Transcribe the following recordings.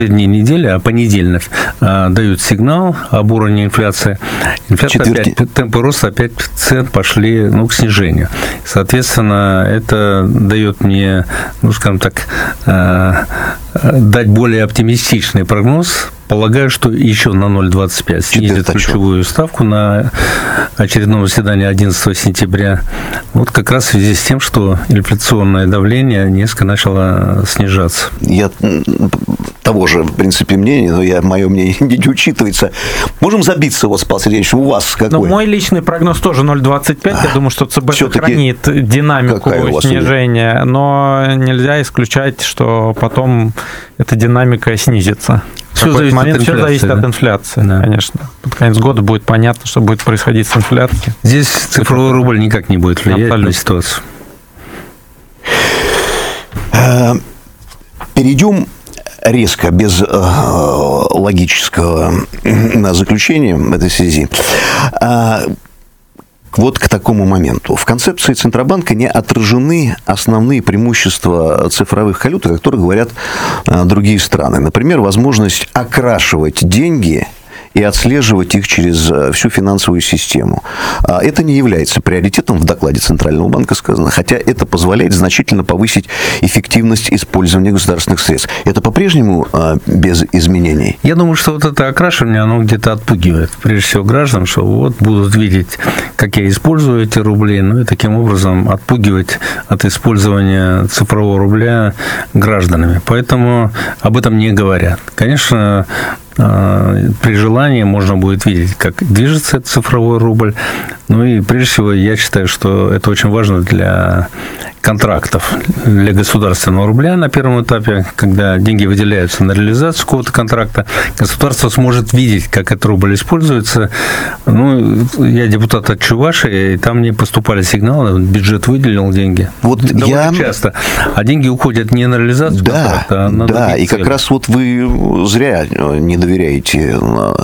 дни недели, а понедельник дают сигнал об уровне инфляции. Инфляция опять, темпы роста опять цен пошли к снижению. Соответственно, это дает мне, скажем так, дать более оптимистичный прогноз. Полагаю, что еще на 0,25 снизит ключевую ставку на очередном заседании 11 сентября. Вот как раз в связи с тем, что инфляционное давление несколько начало снижаться. Я того же, в принципе, мнения, но мое мнение не учитывается. Можем забиться, Павел Сергеевич, у вас какой? Мой личный прогноз тоже 0,25. Я думаю, что ЦБ сохранит динамику снижения, но нельзя исключать, что потом эта динамика снизится. Все зависит от инфляции, да. Конечно. Под конец года будет понятно, что будет происходить с инфляцией. Здесь цифровой рубль никак не будет влиять на ситуацию. Перейдем резко, без логического заключения в этой связи, вот к такому моменту. В концепции Центробанка не отражены основные преимущества цифровых валют, о которых говорят другие страны. Например, возможность окрашивать деньги и отслеживать их через всю финансовую систему. Это не является приоритетом в докладе Центрального банка сказано, хотя это позволяет значительно повысить эффективность использования государственных средств. Это по-прежнему без изменений? Я думаю, что вот это окрашивание, оно где-то отпугивает, прежде всего, граждан, что вот будут видеть, как я использую эти рубли, и таким образом отпугивать от использования цифрового рубля гражданами. Поэтому об этом не говорят. Конечно, при желании можно будет видеть, как движется этот цифровой рубль. И прежде всего, я считаю, что это очень важно для контрактов, для государственного рубля на первом этапе, когда деньги выделяются на реализацию какого-то контракта, государство сможет видеть, как этот рубль используется. Я депутат от Чувашии, и там мне поступали сигналы, бюджет выделил деньги. Довольно часто. А деньги уходят не на реализацию контракта, а на другие цели. И как раз вы зря не доверяете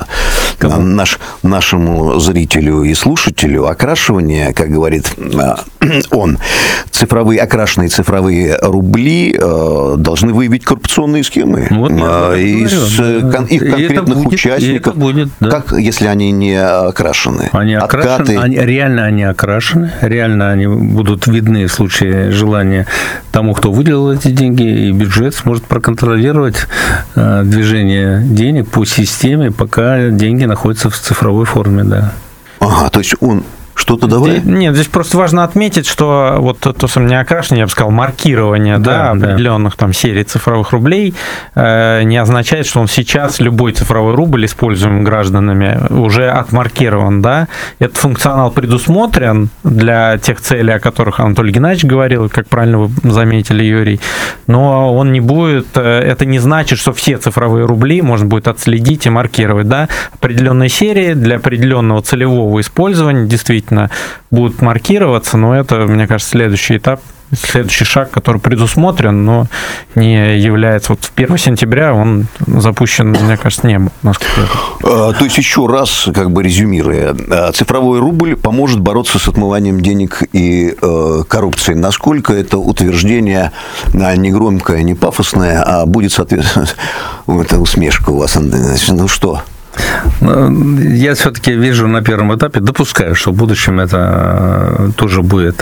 нашему зрителю и слушателю. Окрашивание, как говорит он, окрашенные цифровые рубли должны выявить коррупционные схемы из их конкретных участников. Как, если они не окрашены? Реально они окрашены, реально они будут видны в случае желания тому, кто выделил эти деньги, и бюджет сможет проконтролировать движение денег по системе, пока деньги находятся в цифровой форме, да. Ага, то есть он что-то добавляет? Нет, здесь просто важно отметить, что вот то самое окрашивание, я бы сказал, маркирование определенных серий цифровых рублей не означает, что он сейчас, любой цифровой рубль, используемый гражданами, уже отмаркирован, да. Этот функционал предусмотрен для тех целей, о которых Анатолий Геннадьевич говорил, как правильно вы заметили, Юрий, но он не будет, это не значит, что все цифровые рубли можно будет отследить и маркировать, да. Определенные серии для определенного целевого использования действительно будут маркироваться, но это, мне кажется, следующий этап, следующий шаг, который предусмотрен, но не является... Вот 1 сентября он запущен, мне кажется, не был. То есть, еще раз, резюмируя, цифровой рубль поможет бороться с отмыванием денег и коррупцией. Насколько это утверждение не громкое, не пафосное, а будет, соответственно, это усмешка у вас, Андрей. Что? Я все-таки вижу на первом этапе, допускаю, что в будущем это тоже будет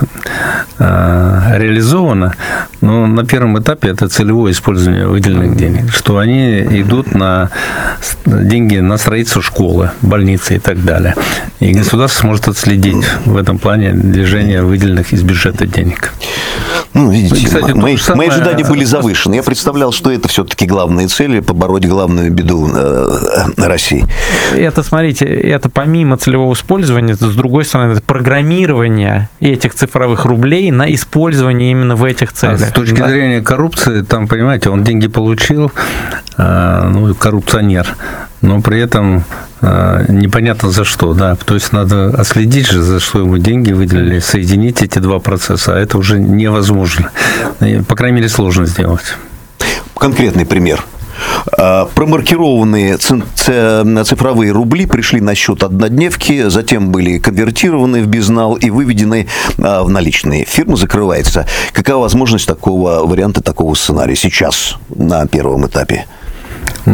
реализовано, но на первом этапе это целевое использование выделенных денег, что они идут на деньги на строительство школы, больницы и так далее. И государство сможет отследить в этом плане движение выделенных из бюджета денег. Видите, кстати, мои ожидания были завышены. Я представлял, что это все-таки главные цели, побороть главную беду России. Это, смотрите, это помимо целевого использования, с другой стороны, это программирование этих цифровых рублей на использование именно в этих целях. С точки зрения коррупции, там, понимаете, он деньги получил, коррупционер, но при этом непонятно за что, да, то есть надо отследить же, за что ему деньги выделили, соединить эти два процесса, а это уже невозможно, по крайней мере, сложно сделать. Конкретный пример. Промаркированные цифровые рубли пришли на счет однодневки, затем были конвертированы в безнал и выведены в наличные. Фирма закрывается. Какова возможность такого варианта, такого сценария сейчас на первом этапе?